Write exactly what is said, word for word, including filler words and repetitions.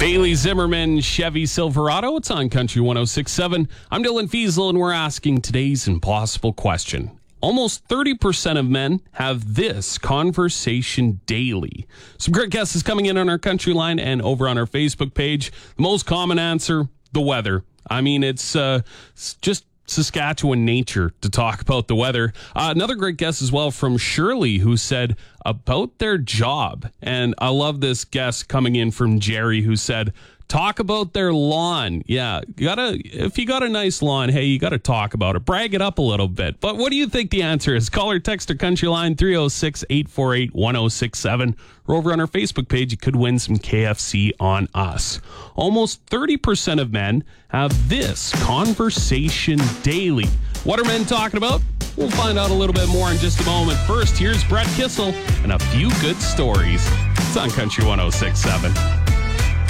Bailey Zimmerman, Chevy Silverado. It's on Country one oh six point seven. I'm Dylan Fiesel, and we're asking today's impossible question. Almost thirty percent of men have this conversation daily. Some great guesses coming in on our Country line and over on our Facebook page. The most common answer, the weather. I mean, it's, uh, it's just Saskatchewan nature to talk about the weather. Uh, another great guess as well from Shirley, who said about their job. And I love this guess coming in from Jerry, who said, talk about their lawn. Yeah, you gotta, if you got a nice lawn, hey, you got to talk about it. Brag it up a little bit. But what do you think the answer is? Call or text our Country line three oh six, eight four eight, one oh six seven. Or over on our Facebook page, you could win some K F C on us. Almost thirty percent of men have this conversation daily. What are men talking about? We'll find out a little bit more in just a moment. First, here's Brett Kissel and a few good stories. It's on Country one oh six point seven.